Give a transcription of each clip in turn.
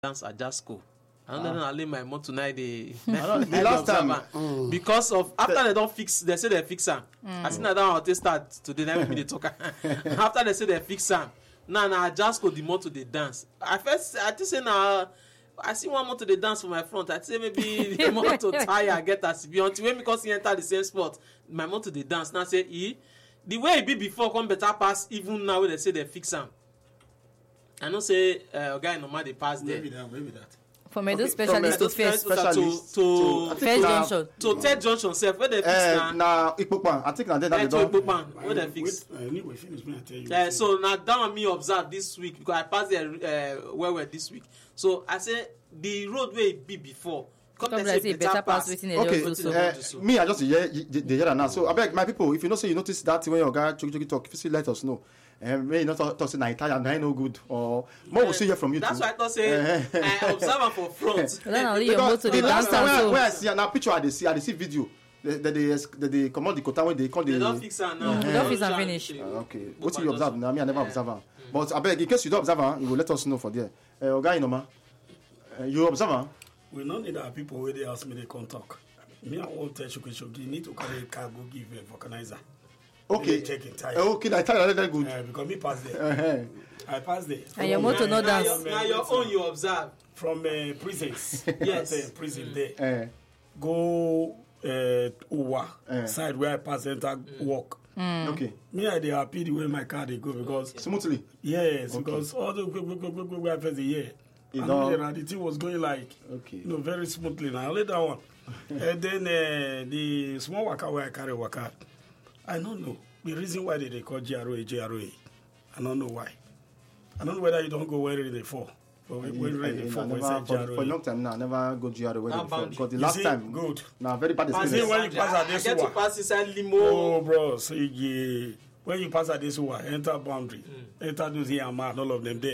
dance at Jasco. I don't know. I leave my mom tonight. The last time because of after they don't fix, they say they fix them. I think that how they start today. Now we dey talk. After they say they fix them, now Jasco the motor they dance. I think say now. I see one motor they dance for my front. I say maybe the motor tire get as be until when because he enter the same spot. My motor they dance. Now say the way it be before come better pass even now when they say they fix them. I know say guy normal they pass there. Maybe that. From a specialist to first specialist to first junction. To third junction self where they fix now. Now Ikpopan, I think now they don't. Where they fix. Anyway, finish me. I tell you. So now that one me observe this week because I passed there where this week. So I say the road where it be before. Come say better pass within me I just hear now. So I beg my people, if you know say you notice that when your guy choki talk, if you let us know. May you not talk say na Italian, na no good or more will see here from you. That's why I thought say I observe am for front. Then only your motor the last time where I see now picture I see video. They come out the quota when they call the. They don't fix am now. They don't fix am finish. Okay. What you observe? Now me I never observe am. But I beg in case you don't observe, you will let us know for there. Oga Inoma, you observe am? We don't need our people where they ask me they can talk. Me I want to shoki need to carry a car go give a vulcanizer. Okay. Check it time. Okay, I tell you that good. Because me pass there. I pass there. And your motor not dance. Now your own you observe. From prisons. Yes. Prison there. Go Uwa side where I pass enter walk. Okay. Me I dey happy the way my car they go because smoothly. Yes, because all the go first the year. And the thing was going like very smoothly now. Only that one. And then the small waka where I carry waka. I don't know the reason why they call GROA. I don't know why. I don't know whether you don't go where they fall. For a long time now, I never go GROA because the last time good. Now very bad experience. When you pass at this one, I get to pass inside limo. Oh, bro, so when you pass at this one, enter boundary, enter those here and all of them there.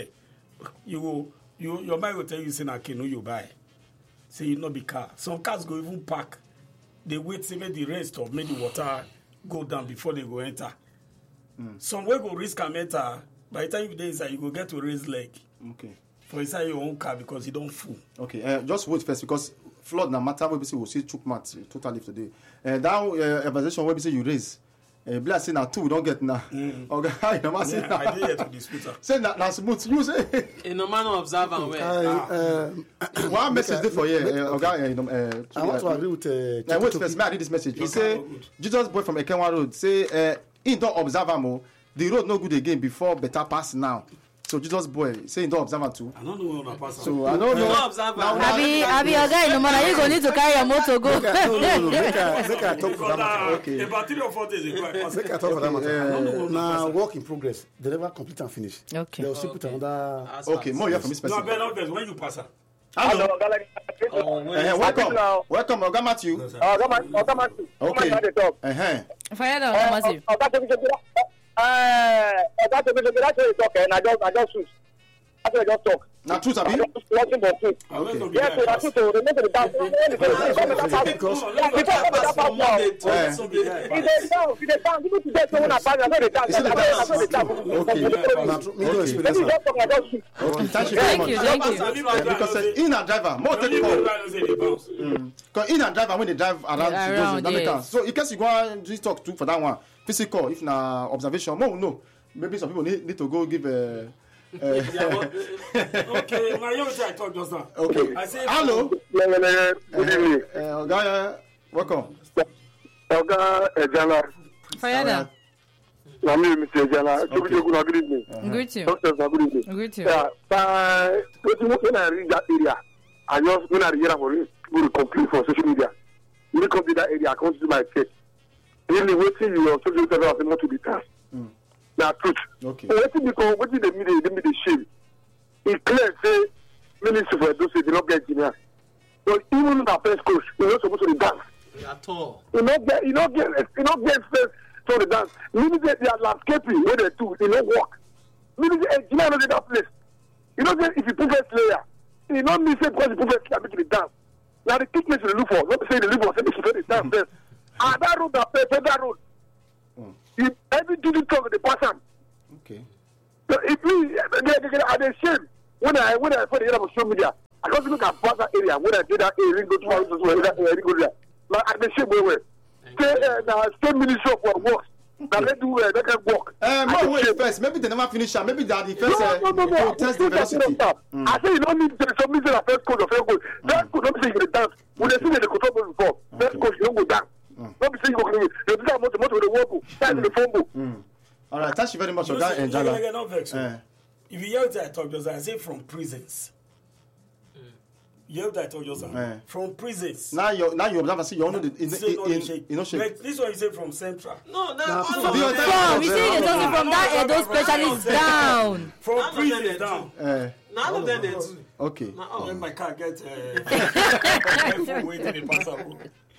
Your mind will tell you, say, I can know you buy. Say you not be car. Some cars go even park. They wait to make the rest of make the water go down before they go enter. Some way go risk and enter. By the time you get inside, you go get to raise leg. Okay. For inside your own car because you don't fool. Okay. Just wait first because flood no matter what we say we'll see chook mat totally today. That evaluation where we say you raise. Bless say now two we don't get now. Okay. I did hear to the scooter. Say now smooth. You say. In a manner observe and where. One message there for you. I want to agree with. Wait first. May I read this message? He say Jesus boy from Ekenwa Road say he don't observe am. The road no good again before better pass now. So Jesus boy say he don't observe am too. I don't know when I pass. So I don't know. Abi your guy no matter you go need to carry your motor go. Make I talk for that matter. Okay. About 3 or 4 days ago, I passed. Make I talk for that matter. Now work in progress. They never complete and finish. Okay. They will still put another. Okay, more here from this person. No, but when you pass her. Hello. Welcome, Oga Matthew. Oga Matthew. Okay. Fire down, Matthew. That's what talk, and I just choose. That's what I just talk. Now, truth, Abi? Nothing but truth. Yes, so that's to remember the dance. Thank you. Because in a driver, more take call. Because in a driver, when they drive around, yes. So in case you go and just talk to for that one, physical, if na observation, more no. Maybe some people need to go give a. Okay, my young I talk just now. Okay. I say hello. Good evening. Welcome. Oga Ejana. Fire down. Nami Mr. Ejana. Good evening. Good to you. Doctors, good evening. Good to you. Yeah, when I reach that area, I just when I hear for it, people complain for social media. When you come to that area, I come to my check. Really waiting you on social media not to be passed. Now truth. Okay. Waiting because waiting the media shame. It's clear say ministry for those did not get engineer. But even the first coach, you're not supposed to dance. At all. You not get first to the dance. Maybe they are landscaping where they do, they don't work. Maybe the engineer not in that place. You know if you put first layer, you not miss it because you put first layer make it dance. Now the thickness you look for, not say the look for, say the dance first. And that road, that road. If every duty talk they pass them. Okay. So if me, they are ashamed. when I for the area of social media, I just look at that area when I did that area go to area. Like I the same way. State Ministry of Works. Now they do they can work. More wait first. Maybe they never finish. Maybe they are the first. No. Test the velocity. I say you don't need to submit the first code of first code. First code don't say you dance. When they see the control before, first code you don't go down. Don't be saying you go. You do that motor with the work. That's the phone book. All right, thank you very much, Oga Njala. If you hear that I talk, just I say from prisons. You hear that I talk, just from prisons. Now you observe and see you only in no shape. But this one you say from Central. No, we say they talking from that those specialists down. From prisons down. None of them they do. Okay. When my car get waiting in Passapo.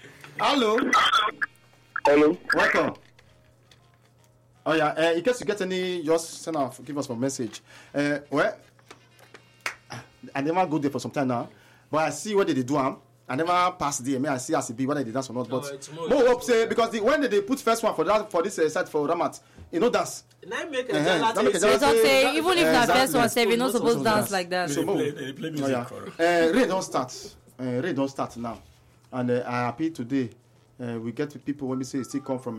Hello. Welcome. Oh yeah, in case you get any, just send off, give us a message. Well, I never go there for some time now, but I see what they do. I never pass there. May I see as it be whether they dance or not. But more hope say because when they put first one for this site for Ramat, you know dance. Make a say even if that first one say we not supposed to dance like that. So they play music. Rain don't start. Rain don't start now, and I'm happy today. We get people when we say still come from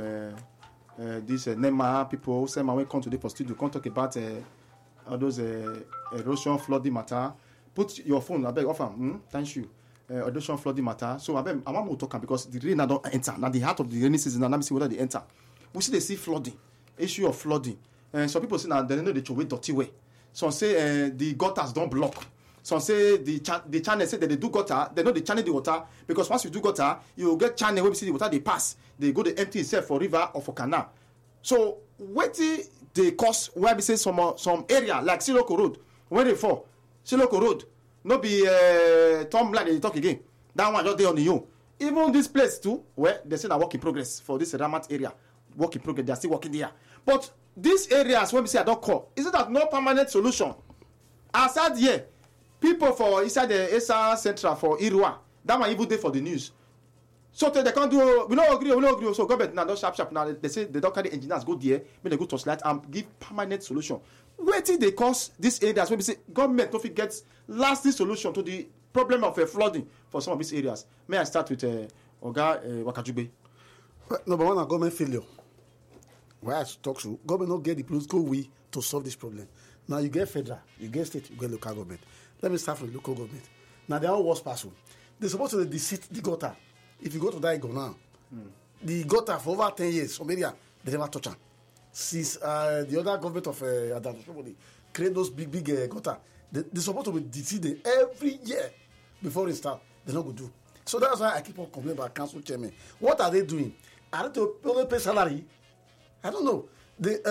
this Nema people. Say my way come today for studio. Come talk about all those erosion flooding matter. Put your phone. I beg offer. Thank you. Erosion flooding matter. So I want to talk because the rain now don't enter. Now the heart of the rainy season. Now let me see whether they enter. We see they see flooding. Issue of flooding. Some people say now they know they throw away dirty way. Some say the gutters don't block. Some say the channel say that they do gutter, they know they channel the water because once you do gutter, you get channel where we see the water they pass, they go to empty itself for river or for canal. So what they cause where we say some area like Siloko Road, where they fall, Siloko Road, no be Tom Black they talk again. That one just there on the own. Even this place too, where they say that work in progress for this Ramat area, work in progress, they are still working there. But these areas when we say I don't call, is it that no permanent solution? Aside here. People for inside the ESA Central for Irua, that one even there for the news. So they can't do, we don't agree. So government now, don't sharp now. They say they don't carry engineers go there, when they go to slide and give permanent solution. Wait till they cause these areas when we say government don't get lasting solution to the problem of flooding for some of these areas. May I start with Oga Wakajube? Number one, government failure. Why I talk to government not get the political will to solve this problem. Now you get federal, you get state, you get local government. Let me start from the local government. Now they are all worse person. They're supposed to deceit the gutter. If you go to that go now, the gutter for over 10 years, some area they never touch them. Since the other government of somebody create those big gutter, they're supposed to be deceived every year before they start. They're not going to do. So that's why I keep on complaining about council chairman. What are they doing? Are they to only pay salary? I don't know. The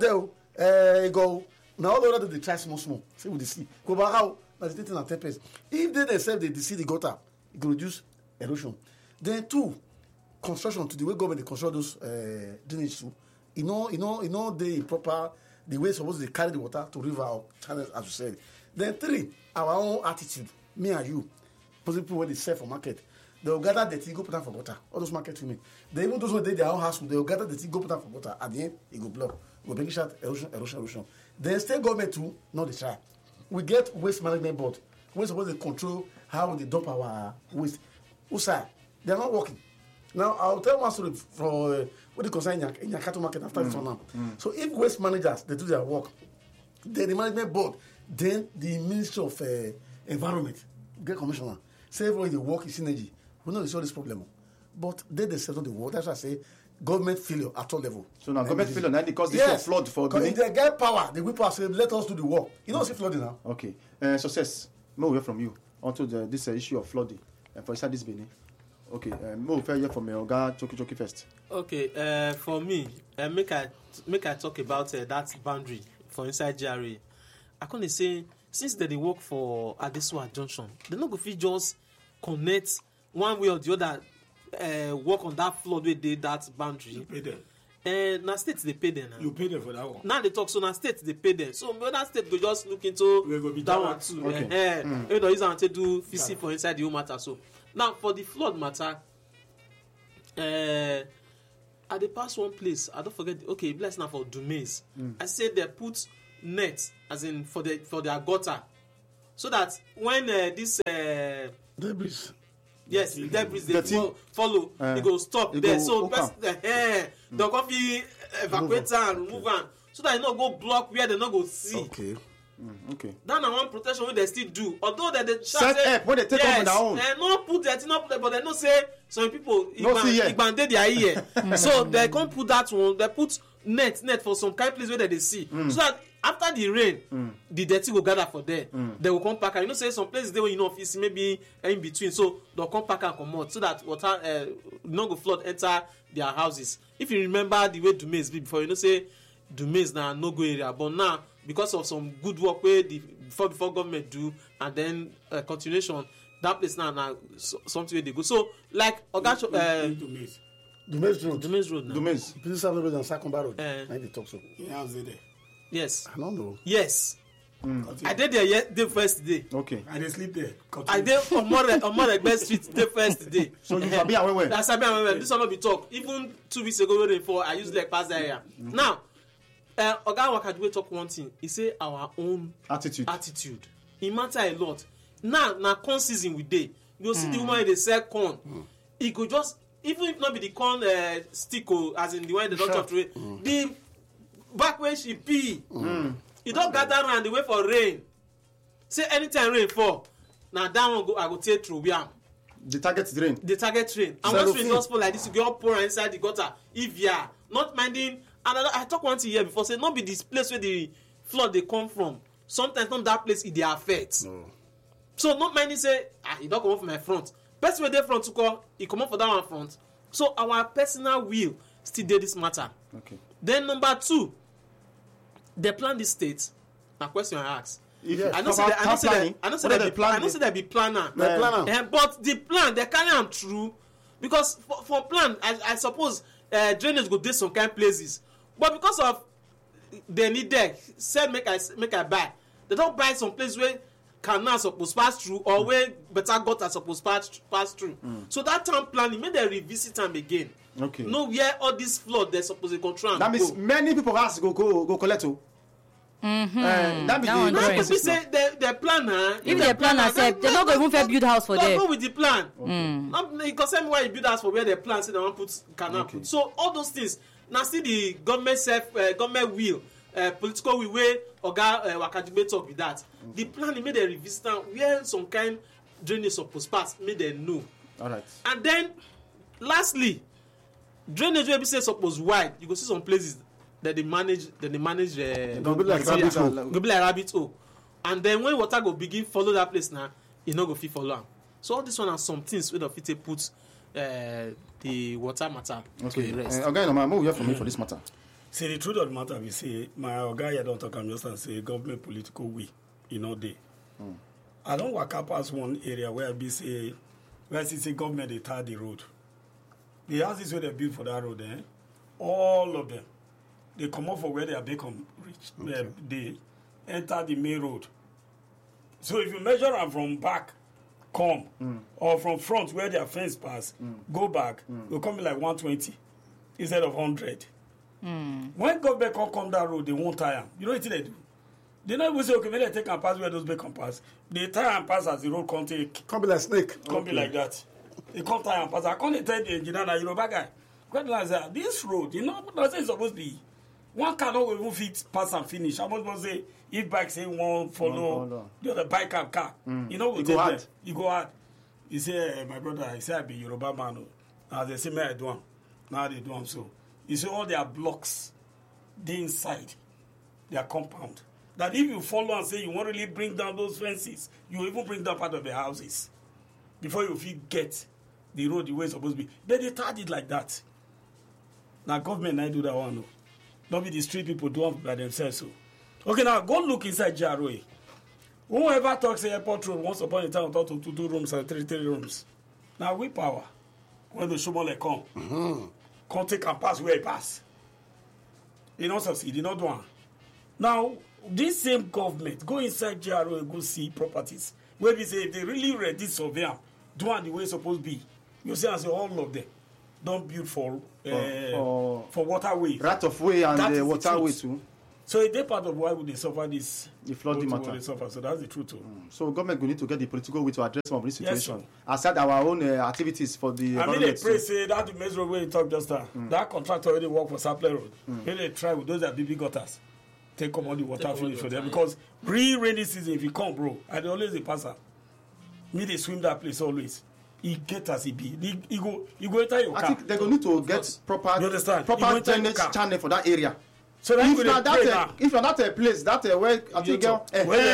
hotel go now all the other they try small. See what they see. Go back how. That's the thing at 10 pace. If they themselves they see the gutter, it will reduce erosion. Then two, construction to the way government they construct those drainage too. You know the proper the way supposed to carry the water to river or channels as you said. Then three, our own attitude, me and you, people when they sell for market, they will gather the tea go put down for water. All those market women, they even those who they their own house, they will gather the tea go put down for water. At the end, it go block. Go bring it out erosion. Then state government too, not the try. We get waste management board. We're supposed to control how they dump our waste. Usa, they are not working. Now, I'll tell one story for what they concern in your cattle market after this one now. So, if waste managers, they do their work, then the management board, then the Ministry of Environment, get commissioner, say everybody they work in synergy. We know they solve this problem. But they settle the work. That's why I say government failure at all level. So now government failure now because this is flood for because if they get power, they will say let us do the work. You don't see flooding now. Okay. Success. More hear from you onto this issue of flooding for inside this Benin. Okay. More hear from Oga Choki first. Okay. For me, make I talk about that boundary for inside GRA. I can say since they work for Adesua Junction, they not go fit just connect one way or the other. Work on that flood where they that boundary. You pay them. Now states they pay them. Now. You pay them for that one. Now they talk so now states they pay them. So other state go just look into that one too. Okay. You know, is to do physics for inside the whole matter. So now for the flood matter, at the past one place, I don't forget. Okay, bless now for Dumaze. I said they put net as in for their gutter so that when this debris. Yes, debris they follow. It go stop there. So the coffee evacuate and remove am so that e no go block where they no go see. Okay. Okay. That na one protection wey they still do. Although they set up when they take off on their own. No put that thing up there, but they no say some people Igban dey their ear. So they can't put that one. They put net for some kind place where they see. So that after the rain, the dirty go gather for there. They will come back. And you know, say some places there where you know office maybe in between. So they'll come back and come out so that water no go flood enter their houses. If you remember the way Dumaze be before, you know say Dumaze na no go area, but now because of some good work where the before government do and then continuation, that place now something where they go. So like Dumaze Road. Dumaze. Please have a on Sakumba Road. I need to talk so. Yeah, yes. I don't know. Yes. I did there the first day. Okay. I did sleep there. I did on more best street the first day. So you sabi away. That's sabi away. This one not be talk. Even 2 weeks ago when before I used like pass the area. Now, Oga Wakajwe talk one thing. He say our own attitude. It matter a lot. Now corn season we dey. You see the woman they sell corn. It could just even if not be the corn stick as in the one the doctor throw the back when she pee. You don't gather around the way for rain. Say anytime rain fall, now that one I go take through where the target rain. And once rain just fall like this, you go pour inside the gutter. If you are not minding, and I talk one thing here before, say not be this place where the flood they come from. Sometimes not that place it they affect. No. So not minding say it don't come off my front. Best way they front to call it come up for that one front. So our personal will still did this matter. Okay. Then number 2. They plan this state. Now question I ask. Yeah. I know say they be planner. But the plan they carry them through because for plan I suppose drainage go dey some kind places. But because of they need there, say make I buy. They don't buy some place where canal suppose pass through or where better gutter suppose pass through. So that time planning make them revisit them again. Okay. Know where all this flood they supposed to control. That means many people has go collect. That people say the planner. If the planner said they're not going to build house for them. Go with the plan. Because same way you build house for where the plan say they want put canal put. So all those things now still the government will political will way Oga Wakajigbe talk with that. The plan made a revisit where some kind drainage supposed pass made them know. All right. And then lastly, drainage where we say suppose wide. You go see some places that they manage go be like rabbit hole. And then when water go begin follow that place now, you no go fit follow am. So all this one are some things wey don fit put the water matter to rest. Okay, no, more we hear from me for this matter. See, the truth of the matter, we say, my Oga here don't talk, I'm just and say, government political way, day. I don't walk up past one area where I say, where I see government, they tar the road. The houses where they built for that road, all of them, they come up for where they are become rich. Okay. They enter the main road. So if you measure them from back, or from front where their fence pass, go back, will come be like 120 instead of 100. When government come that road, they won't tire. You know what they do? They don't even say, okay, maybe they take and pass where those bacon pass. They tire and pass as the road come take. Come be like snake. Come be like that. They come tire and pass. I can't tell the engineer that Yoruba guy. This road, that's it's supposed to be. One car not even fit pass and finish. I must say, if bike say one follow the other bike and car, you go hard. You go hard. He say, my brother, he say I be Yoruba man. Now they say, me I do them. Now they do them so. You see all their blocks, they inside their compound. That if you follow and say you want to really bring down those fences, you even bring down part of the houses before you feel get the road the way it's supposed to be. But they start it like that. Now government I do that one. No. Don't be the street people do it by themselves. So. Okay, now go look inside GRA. Whoever talks airport road once upon a time talk to 2 rooms and 3 rooms. Now we power. When the Shomole come. Can't take and pass where he pass. He not succeed, he not do one. Now, this same government go inside GRA and go see properties. Where we say if they really ready survey them, do one the way it's supposed to be. You see, I say all of them don't build for waterway. Right of way and waterway too. So it's a part of why would they suffer this. The flooding what matter. they suffer. So that's the truth too. So government will need to get the political way to address some of this Yes, situation. sir. Aside our own activities for the I mean, they environment. pray say that the main road where you talk just now. That contractor already work for Sapler Road. When they try with those that BB gutters, take up all the water finish for them because rainy season if you come, bro, I dey always dey pass am. Me they swim that place always. He get as he be. He go enter your car. I think they're going to need to get proper You understand? You proper go inside drainage the car. channel for that area. So that If you na dey pray now. if you're not a place that where I think girl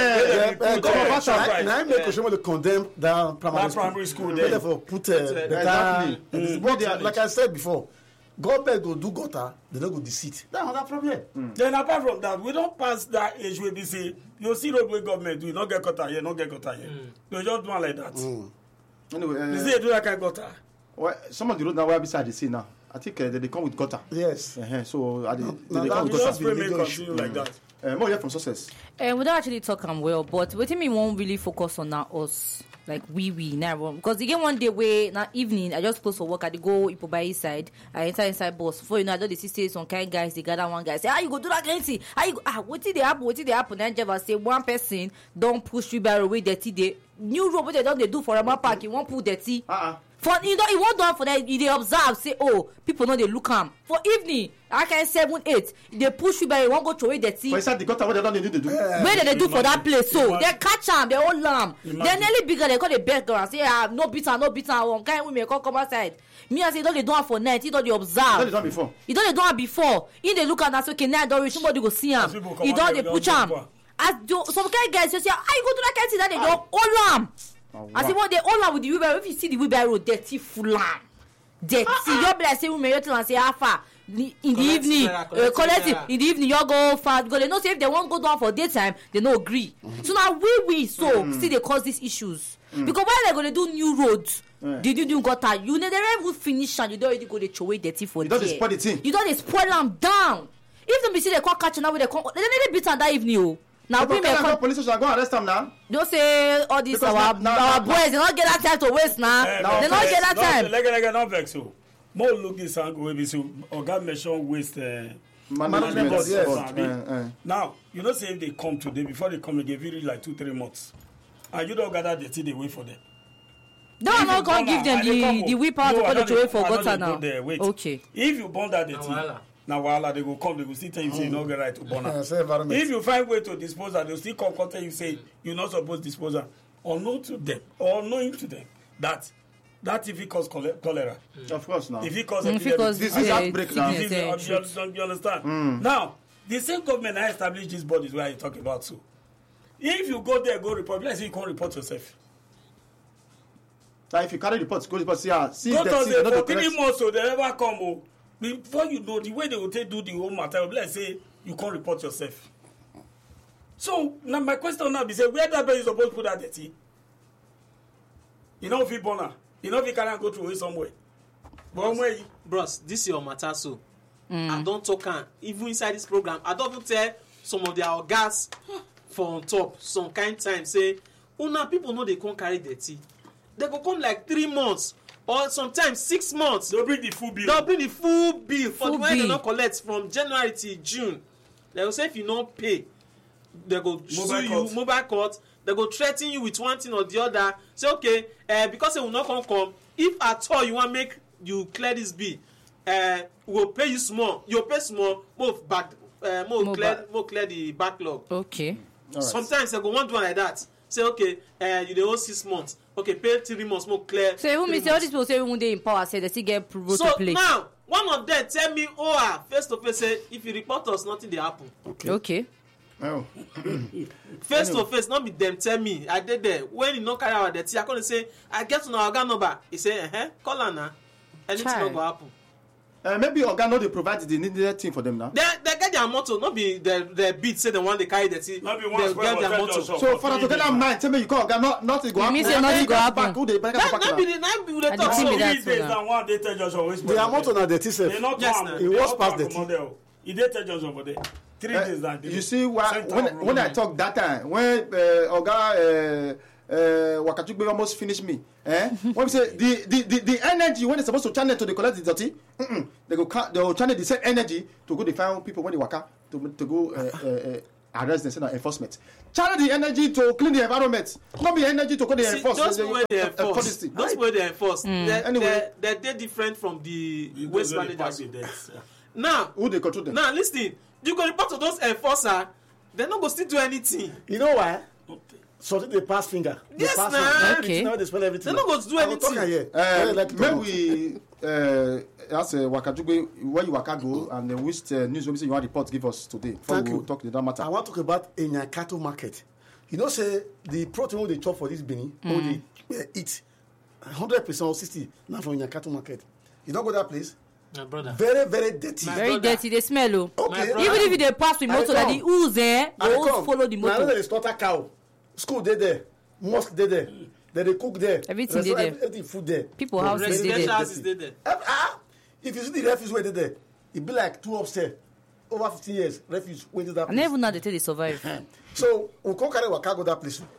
Now make Oshomole to condemn that primary school there. Therefore, put exactly. better. Like I said before, government go do gutter, they don't go deceit. That's another problem. Then apart from that, we don't pass that age where they say you see road where government do not get gutter here, not get gutter here. They just do one like that. Anyway, You see they do that kind of gutter. well, some of the roads now where beside the sea now. I think they come with gutter. Yes. So they no, come that with You gutter. just pray me continue like that. More here from success. We don't actually talk well, but what me won't really focus on now us. Like we now because again one day where now evening I just close for work, I dey go Ipobai side, I enter inside bus. Before you know I don't see some kind guys, they gather one guy say, you go do that kind thing? How you go what did they happen? Then Jeva say one person don't push you barrel away dirty they new road they don't they do for a park, you won't put dirty. For you know, you won't do for that. You they observe, say, oh, people know they look am. For evening, I can 7, 8. They push you by you won't go throw away the tea. For inside the gutter, what they don't need to do. Where they do for that place? So they catch am, they all lamb. They're nearly bigger. They call the beggar and say, no bitter. One kind women come outside. Me I say, don't they do it for night? You don't they observe. They done before. You don't they do it before. In they look at that, okay, now don't reach somebody go see am. You don't they push am. As some kind guys just say, you go to that kind of thing that they do all lamb. I say what they all are with the wheelbarrow. If you see the wheelbarrow, dirty full on. Dirty. You be like say we may and say how far in the evening. Collect it in the evening. You go fast because they know say if they won't go down for daytime, they no agree. So now we still they cause these issues because why they gonna do new roads? Did you do gutter? You never even finish and you don't already go to throw away dirty for You don't spoil the thing. You don't spoil them down. If them be see they call catching now with they nearly beat on that evening. Now we may come. Police station go arrest them now. Don't say all this Because our boys they don't get that time to waste now. They don't get that time. Like not vex so. More look this angle wey be so oga mention waste Management board, yes. Now you know say if they come today before they come again really like 2-3 months and you don't gather the tea they wait for them. No, I'm not gonna give them the whip out to go to wait for gutter now. Okay. If you burn that the tea. Now while they go come, they will still tell you say you no get right to burn am. If you find way to dispose am, they will still come tell you say you not supposed to dispose am, or know to them, or knowing to them that if it cause cholera. Of course now. If it cause this is outbreak now. You understand? Now the same government I established these bodies where you talk about so. If you go there, go report. Let's say you can't report yourself. Now if you carry reports, go report. See go the to for 3 months so they never come. Before you know the way they will take do the whole matter, let's say you can't report yourself. So now my question now be say where that person supposed to put that dirty? You know if you burn, you know if you cannot go through it somewhere. Bros, this is your matter so. I don't talk even inside this program. I don't even tell some of their ogas for on top some kind time say, now people know they can't carry dirty. They go come like 3 months. Or sometimes 6 months. They'll bring the full bill. For the one they don't collect from January to June. They will say if you don't pay, they go sue you, mobile court. They go threaten you with one thing or the other. Say okay, because they will not come. If at all you want make you clear this bill, we'll pay you small. You'll pay small. More clear the backlog. Okay. Right. Sometimes they go want to do like that. Say okay, you dey owe 6 months. Okay, pay 3 months more clear. So even me say all these people say when they in power say they still get approval to play. So now one of them tell me, face to face say if you report us nothing dey happen. Okay. Oh. Face to face, not be them tell me. I did there when you no carry our dirty. I come say I get to our oga number. He say call her now. Anything no go happen. Maybe oga no dey provide the needed thing for them now. They get their motto, not be the beat say the one they carry dirty. Not be They get their motto. So for the together mind, tell me you call oga nothing go happen. You mean say nothing go happen? Who dey back up Not be the talk. think So be that these days now one they tell Joshua always. The amount on the tea They not Yes, come. now. It was past the tea. He did tell Joshua over there. 3 days that You see when I talk that time when oga Wakachukbe almost finished me. When we say the energy when they're supposed to channel to the collect the dirty, they will channel the same energy to go to find people when they waka. to go arrest them, say enforcement. Channel the energy to clean the environment. Not be energy to go the enforce. Those way they enforce. Those way they enforce. Anyway, they're different from the waste managers. Now, who they control them? Now, listen. You go report to those enforcers. They're not going to still do anything. You know why? So they pass finger. Yes, nah. Okay. Now they spell everything. They're not going to do anything. When we ask Wakajugbe where you waka go and which news you want report give us today before Thank we you. talk that matter. I want to talk about Enya cattle market. You know, say the protein they chop for this Benin, or they eat 100% or 60 now from Enya cattle market. You don't go that place. My brother. Very, very dirty. Very dirty. They smell. Okay. Even if they pass with motor, like the ooze, they all follow the motor. Now they slaughter cow. School they there. Mosque they there. Then they cook there. Everything they there. Everything food there. People house is there. Houses they there. If you see the refuse where they there, it be like 2 upstairs. Over 15 years, refuse where that place. I never know they tell they survive. So we can't carry waka go that place.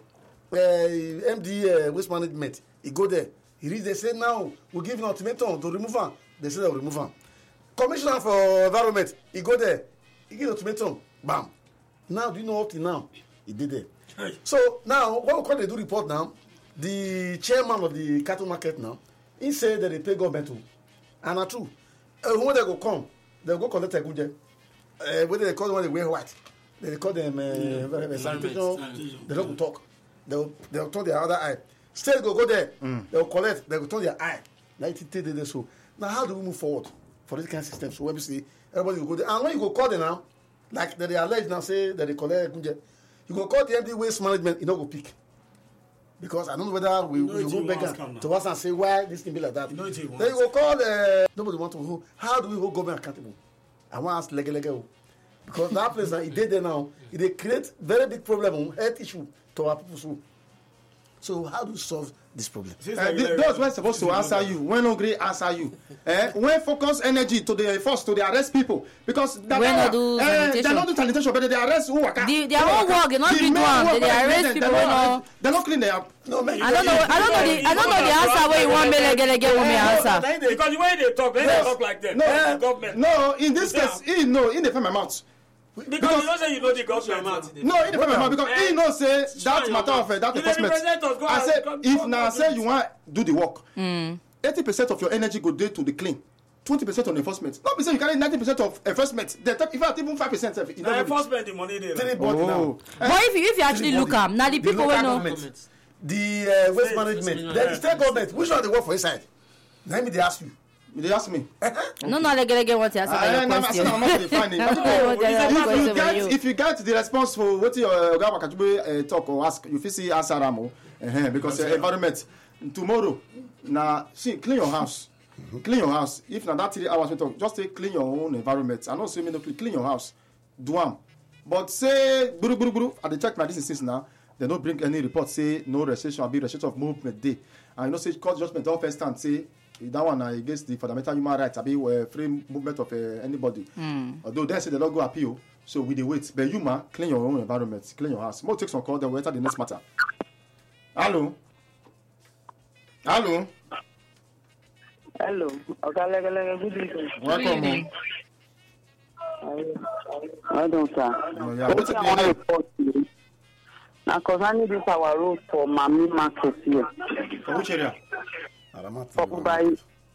MD waste management, he go there. He read they say now we give an ultimatum to remove him. They say they will remove him. Commissioner for environment, he go there. He give ultimatum. Bam. Now do you know up till now? He did it. So now what we call they do report now? The chairman of the cattle market now, he said that they pay government too. And that's true. When they go come, they go collect a good whether they call them when they wear white. They call them sanitation. They don't talk. They'll turn their other eye. State go there. They'll collect. They'll turn their eye. 90 days so. Now how do we move forward for this kind of system? So when we see everybody will go there. And when you go call them now, like they allege now say that they collect, you go call the MD waste management, you know go pick. Because I don't know whether we go back to us and say why this can be like that. Then you go call nobody want to hold. How do we hold government accountable? I want to ask Lege. Because that place it did there now, it create very big problem, health issue to our people. So how do you solve this problem? Those were supposed to answer you. When hungry, answer you. When focus energy to the force to the arrest people because they not do sanitation, but they arrest who waka. Their own work, they not big one. They arrest people. They not clean them. No, man, I don't know the answer where you want me to get me answer. Because the way they talk like that. No, government. No, in this case, in the my mouth. Because you don't say you know the government. No, in the my mouth because he know say that matter of that enforcement. I say if now say you want do the work, 80% of your energy go there to the clean. 20% on enforcement. Not be say you carry 90% of enforcement. They take in fact even 5%. Enforcement the money there. Oh. But if you actually look up, now the people will know. The waste management, then the state government, which one they work for inside? Let me they ask you. They ask me. No, Lege want to answer If you get the response for what your Wakajugbe talk or ask, you feel see answer Ramo because environment tomorrow. Now, see, clean your house. Clean your house. If now that 3 hours we talk, just say clean your own environment. I know say me no clean your house. Do am. But say guru at the check my this since now. They don't bring any report say no restriction or be restriction of movement day. And you know say court judgment all first stand say that one against the fundamental human rights be free movement of anybody. Although they say they don't go appeal, so we dey wait. But you clean your own environment, clean your house. More take some call, then we'll enter the next matter. Hello. Hello. Okay, good evening. Welcome. I don't What's your name? Now, because I need this our road for Mami Market here. For which area? For Bubai.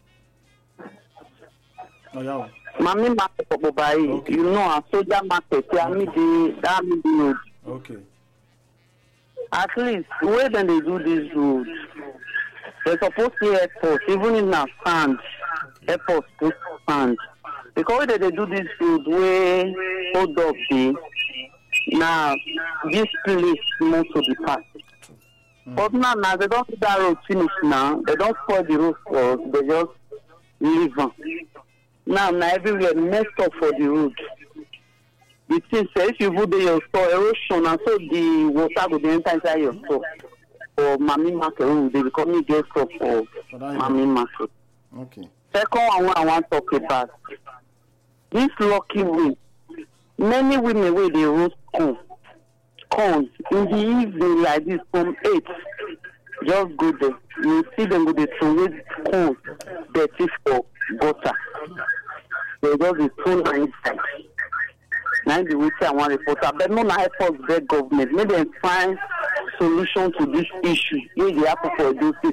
Mami market for Bobai, okay. You know, a soldier market, that road. Okay. At least, where then they do this road, they're supposed to be airport, even in a stand, airport to stand. Because they do this road where hold up the now this place most of the past. But now they don't do that road finish now. They don't spoil the road for us. They just leave them. Now everywhere messed up for the road. The thing says if you put your store erosion and so the water will enter inside your store. For Mami Market, they become get stuff for Mami Market. Okay. Second one I want to talk about. This lucky way. Many women where they roast corn in the evening like this from 8. Just go there. You see them with the throw corn dirty for gutter. They just be too inside. Now be wetin I wan report. But no na help us beg government. Make them find solution to this issue. Wey dey happen for Edo State.